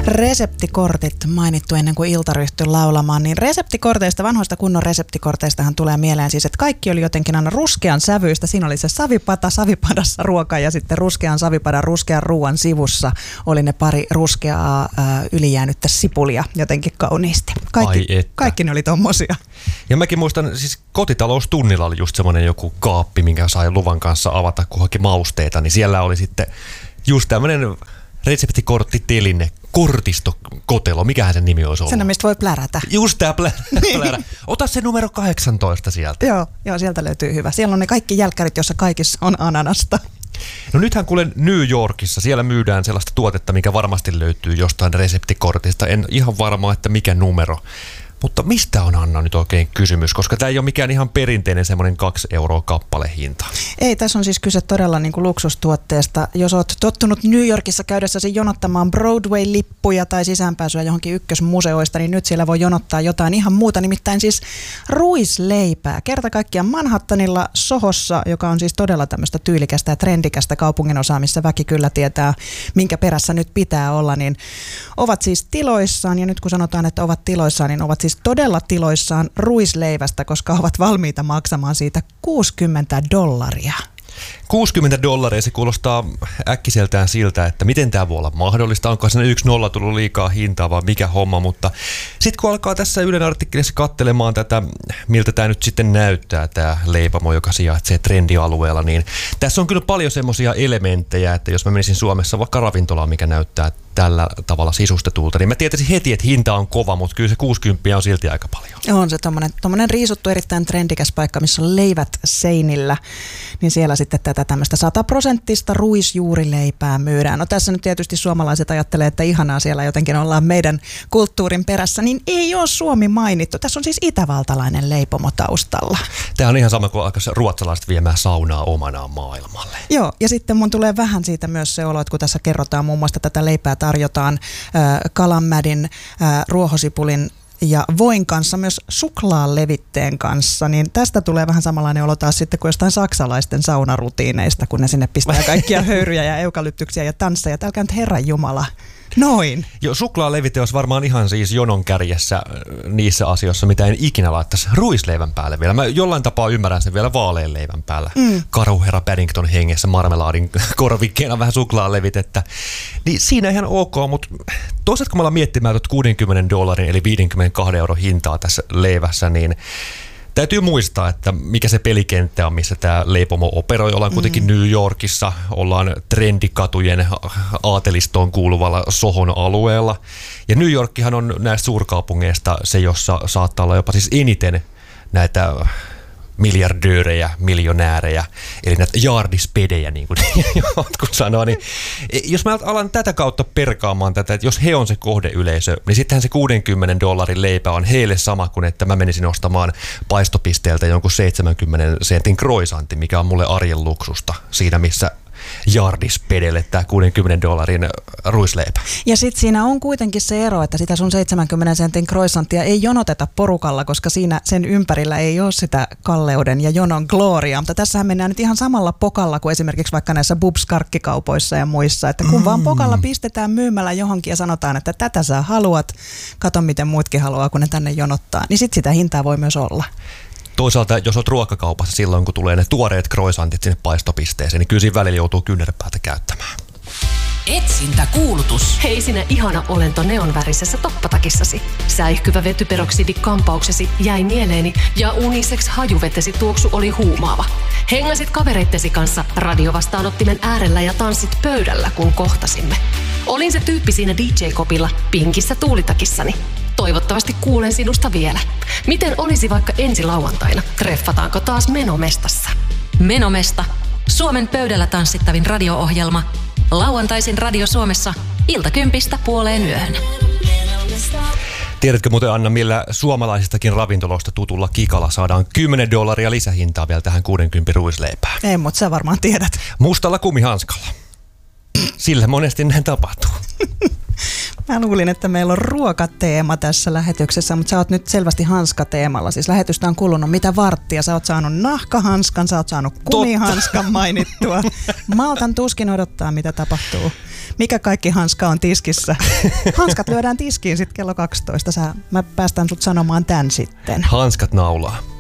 Reseptikortit mainittu ennen kuin ilta ryhtyi laulamaan, niin reseptikorteista, vanhoista kunnon reseptikorteistahan tulee mieleen siis, että kaikki oli jotenkin aina ruskean sävyistä. Siinä oli se savipata, savipadassa ruoka ja sitten ruskean savipadan, ruskean ruoan sivussa oli ne pari ruskeaa ylijäänyttä sipulia jotenkin kauniisti. Kaikki ne oli tommosia. Ja mäkin muistan, siis kotitaloustunnilla oli just semmoinen joku kaappi, minkä sai luvan kanssa avata, kun haki mausteita, niin siellä oli sitten just tämmöinen reseptikorttiteline, kortistokotelo, mikähän sen nimi olisi ollut? Sen, mistä voi plärätä. Just tää plärä. Ota se numero 18 sieltä. Joo, sieltä löytyy hyvä. Siellä on ne kaikki jälkkärit, jossa kaikissa on ananasta. No nythän kuulen New Yorkissa, siellä myydään sellaista tuotetta, mikä varmasti löytyy jostain reseptikortista. En ihan varma, että mikä numero. Mutta mistä on, Anna, nyt oikein kysymys? Koska tämä ei ole mikään ihan perinteinen semmoinen 2 € kappale hinta. Ei, tässä on siis kyse todella niin kuin luksustuotteesta. Jos olet tottunut New Yorkissa käydessäsi jonottamaan Broadway-lippuja tai sisäänpääsyä johonkin ykkösmuseoista, niin nyt siellä voi jonottaa jotain ihan muuta, nimittäin siis ruisleipää. Kerta kaikkiaan Manhattanilla Sohossa, joka on siis todella tämmöistä tyylikästä ja trendikästä kaupunginosaa, missä väki kyllä tietää, minkä perässä nyt pitää olla, niin ovat siis tiloissaan. Ja nyt kun sanotaan, että ovat tiloissaan, niin ovat siis todella tiloissaan ruisleivästä, koska ovat valmiita maksamaan siitä $60. $60, se kuulostaa äkkiseltään siltä, että miten tämä voi olla mahdollista, onko se 1 0 tullut liikaa hintaa vai mikä homma, mutta sitten kun alkaa tässä Ylen artikkelissa katselemaan tätä, miltä tämä nyt sitten näyttää, tämä leipamo, joka sijaitsee trendialueella, niin tässä on kyllä paljon semmoisia elementtejä, että jos mä menisin Suomessa vaikka ravintolaan, mikä näyttää tällä tavalla sisustetulta, niin mä tietäisin heti, että hinta on kova, mutta kyllä se 60 on silti aika paljon. On se tommonen riisuttu erittäin trendikäs paikka, missä on leivät seinillä, niin siellä sitten tätä tämmöistä 100% ruisjuurileipää myydään. No tässä nyt tietysti suomalaiset ajattelee, että ihanaa siellä jotenkin ollaan meidän kulttuurin perässä, niin ei ole Suomi mainittu. Tässä on siis itävaltalainen leipomo taustalla. Tämä on ihan sama kuin alkaisi ruotsalaiset viemään saunaa omanaan maailmalle. Joo, ja sitten mun tulee vähän siitä myös se olo, että kun tässä kerrotaan muun muassa tätä leipää tarjotaan kalanmädin, ruohosipulin ja voin kanssa, myös suklaalevitteen kanssa, niin tästä tulee vähän samanlainen olo taas sitten kuin jostain saksalaisten saunarutiineista, kun ne sinne pistää kaikkia höyryjä ja eukalyptyksiä ja tansseja. Älkää nyt Herran Jumala. Noin. Joo, suklaalevite olisi varmaan ihan siis jonon kärjessä niissä asioissa, mitä en ikinä laittaisi ruisleivän päälle vielä. Mä jollain tapaa ymmärrän sen vielä vaaleanleivän päällä. Karuherra Paddington hengessä marmelaadin korvikkeena vähän suklaalevitettä. Niin siinä ihan ok, mutta toisaalta kun me ollaan miettimään $60 eli 52 € hintaa tässä leivässä, niin täytyy muistaa, että mikä se pelikenttä on, missä tämä leipomo operoi. Ollaan kuitenkin New Yorkissa, ollaan trendikatujen aatelistoon kuuluvalla Sohon alueella. Ja New Yorkkihan on näistä suurkaupungeista se, jossa saattaa olla jopa siis eniten näitä miljardöörejä, miljonäärejä, eli näitä jaardispedejä, niin kuin jotkut sanoo, niin jos mä alan tätä kautta perkaamaan tätä, että jos he on se kohdeyleisö, niin sittenhän se $60 leipä on heille sama kuin, että mä menisin ostamaan paistopisteeltä jonkun 70 sentin croissantti, mikä on mulle arjen luksusta siinä, missä jaardispedelle tämä $60 ruisleipä. Ja sitten siinä on kuitenkin se ero, että sitä sun 70 sentin croissanttia ei jonoteta porukalla, koska siinä sen ympärillä ei ole sitä kalleuden ja jonon gloriaa. Mutta tässähän mennään nyt ihan samalla pokalla kuin esimerkiksi vaikka näissä Bubs-karkkikaupoissa ja muissa, että kun vaan pokalla pistetään myymällä johonkin ja sanotaan, että tätä sä haluat, kato miten muutkin haluaa, kun ne tänne jonottaa, niin sitten sitä hintaa voi myös olla. Toisaalta, jos olet ruokakaupassa silloin, kun tulee ne tuoreet croissantit sinne paistopisteeseen, niin kyllä siinä välillä joutuu kyynärpäätä käyttämään. Etsintäkuulutus. Hei sinä ihana olento neonvärisessä toppatakissasi. Säihkyvä vetyperoksidi-kampauksesi jäi mieleeni ja unisex hajuvetesi tuoksu oli huumaava. Hengasit kavereittesi kanssa radiovastaanottimen äärellä ja tanssit pöydällä, kun kohtasimme. Olin se tyyppi siinä DJ-kopilla pinkissä tuulitakissani. Toivottavasti kuulen sinusta vielä. Miten olisi vaikka ensi lauantaina? Treffataanko taas Menomestassa? Menomesta. Suomen pöydällä tanssittavin radio-ohjelma. Lauantaisin Radio Suomessa 10:00–12:00. Tiedätkö muuten, Anna, millä suomalaisistakin ravintoloista tutulla kikalla saadaan $10 lisähintaa vielä tähän 60 ruisleipään? Ei, mutta sä varmaan tiedät. Mustalla kumihanskalla. Sillä monesti näin tapahtuu. Mä luulin, että meillä on ruokateema tässä lähetyksessä, mutta sä oot nyt selvästi hanskateemalla. Siis lähetystä on kulunut mitä varttia. Sä oot saanut nahkahanskan, sä oot saanut kumihanskan mainittua. Maltan tuskin odottaa, mitä tapahtuu mikä kaikki hanska on tiskissä. Hanskat lyödään tiskiin sitten kello 12. Mä päästän sut sanomaan tän sitten. Hanskat naulaa.